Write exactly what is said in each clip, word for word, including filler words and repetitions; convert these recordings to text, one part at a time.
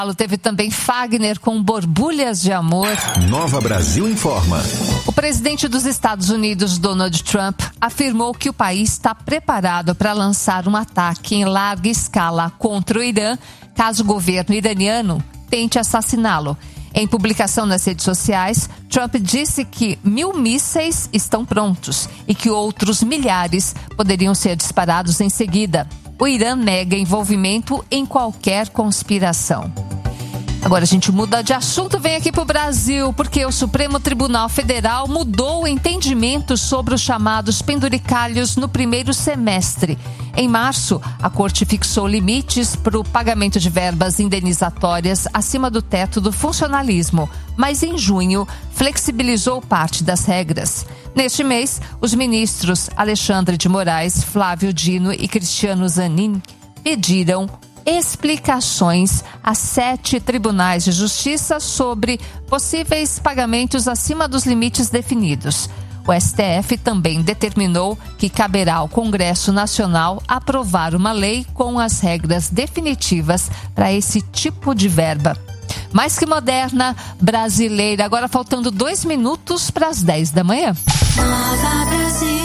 Teve também Fagner com Borbulhas de Amor. Nova Brasil informa. O presidente dos Estados Unidos, Donald Trump, afirmou que o país está preparado para lançar um ataque em larga escala contra o Irã, caso o governo iraniano tente assassiná-lo. Em publicação nas redes sociais, Trump disse que mil mísseis estão prontos e que outros milhares poderiam ser disparados em seguida. O Irã nega envolvimento em qualquer conspiração. Agora a gente muda de assunto, vem aqui para o Brasil, porque o Supremo Tribunal Federal mudou o entendimento sobre os chamados penduricalhos no primeiro semestre. Em março, a Corte fixou limites para o pagamento de verbas indenizatórias acima do teto do funcionalismo, mas em junho flexibilizou parte das regras. Neste mês, os ministros Alexandre de Moraes, Flávio Dino e Cristiano Zanin pediram explicações a sete tribunais de justiça sobre possíveis pagamentos acima dos limites definidos. O S T F também determinou que caberá ao Congresso Nacional aprovar uma lei com as regras definitivas para esse tipo de verba. Mais que moderna, brasileira. Agora faltando dois minutos para as dez da manhã. Nova Brasil.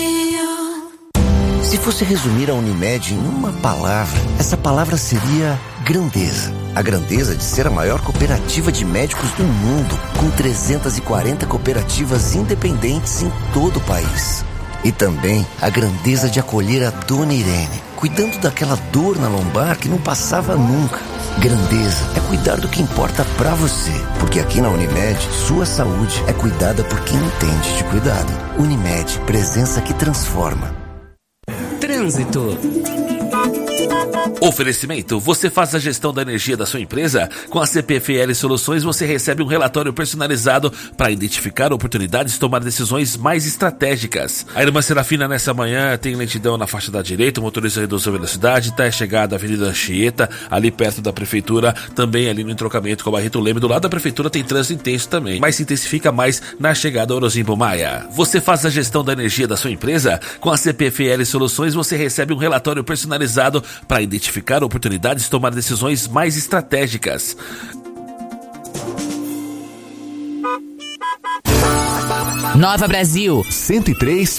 Se fosse resumir a Unimed em uma palavra, essa palavra seria grandeza. A grandeza de ser a maior cooperativa de médicos do mundo, com trezentas e quarenta cooperativas independentes em todo o país. E também a grandeza de acolher a Dona Irene, cuidando daquela dor na lombar que não passava nunca. Grandeza é cuidar do que importa pra você, porque aqui na Unimed, sua saúde é cuidada por quem entende de cuidado. Unimed, presença que transforma. Trânsito. Oferecimento, você faz a gestão da energia da sua empresa? Com a C P F L Soluções você recebe um relatório personalizado para identificar oportunidades e tomar decisões mais estratégicas. A Irmã Serafina nessa manhã tem lentidão na faixa da direita, o motorista reduziu a velocidade, está chegada à Avenida Anchieta, ali perto da prefeitura, também ali no entrocamento com a Barreto Leme, do lado da prefeitura tem trânsito intenso também, mas se intensifica mais na chegada ao Orozimbo Maia. Você faz a gestão da energia da sua empresa? Com a C P F L Soluções você recebe um relatório personalizado para identificar oportunidades e tomar decisões mais estratégicas. Nova Brasil cento e três